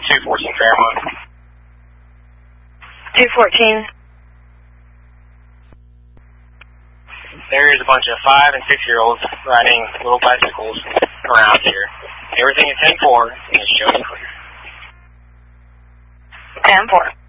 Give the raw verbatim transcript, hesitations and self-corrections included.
two fourteen Fairmont. two fourteen. There is a bunch of five and six year olds riding little bicycles around here. Everything is ten four and it's showing clear. ten four.